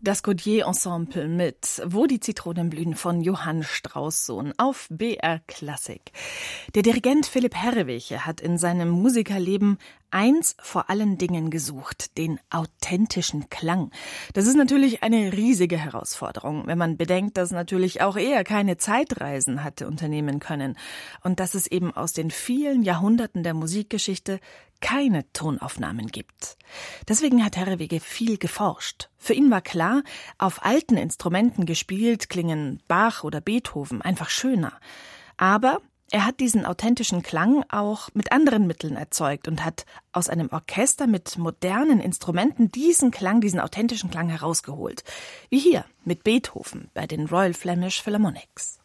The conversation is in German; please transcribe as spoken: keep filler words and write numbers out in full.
Das Gaudier-Ensemble mit Wo die Zitronen blühen von Johann Strauss-Sohn auf B R Klassik. Der Dirigent Philipp Herreweghe hat in seinem Musikerleben eins vor allen Dingen gesucht, den authentischen Klang. Das ist natürlich eine riesige Herausforderung, wenn man bedenkt, dass natürlich auch er keine Zeitreisen hatte unternehmen können und dass es eben aus den vielen Jahrhunderten der Musikgeschichte keine Tonaufnahmen gibt. Deswegen hat Herreweghe viel geforscht. Für ihn war klar, auf alten Instrumenten gespielt klingen Bach oder Beethoven einfach schöner. Aber er hat diesen authentischen Klang auch mit anderen Mitteln erzeugt und hat aus einem Orchester mit modernen Instrumenten diesen Klang, diesen authentischen Klang herausgeholt. Wie hier mit Beethoven bei den Royal Flemish Philharmonics.